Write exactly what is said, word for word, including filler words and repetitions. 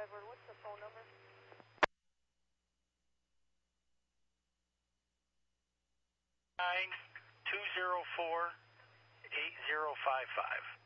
Edward, what's the phone number? Nine two zero four eight zero five five.